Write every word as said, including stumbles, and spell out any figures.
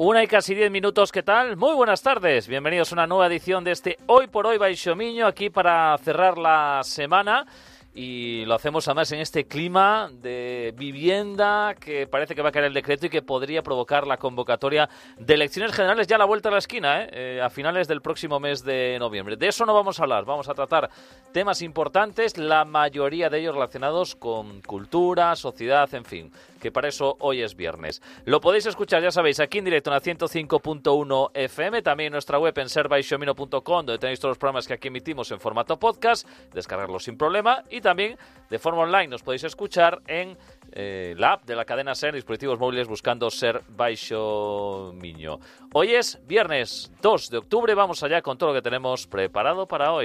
Una y casi diez minutos, ¿qué tal? Muy buenas tardes, bienvenidos a una nueva edición de este Hoy por Hoy Baixo Miño, aquí para cerrar la semana. Y lo hacemos además en este clima de vivienda que parece que va a caer el decreto y que podría provocar la convocatoria de elecciones generales ya a la vuelta de la esquina, ¿eh? Eh, a finales del próximo mes de noviembre. De eso no vamos a hablar, vamos a tratar temas importantes, la mayoría de ellos relacionados con cultura, sociedad, en fin, que para eso hoy es viernes. Lo podéis escuchar, ya sabéis, aquí en directo en la ciento cinco punto uno F M, también en nuestra web en ser baixo miño punto com, donde tenéis todos los programas que aquí emitimos en formato podcast, descargarlos sin problema, y también de forma online nos podéis escuchar en eh, la app de la cadena SER, dispositivos móviles, buscando Ser Baixo Miño. Hoy es viernes dos de octubre, vamos allá con todo lo que tenemos preparado para hoy.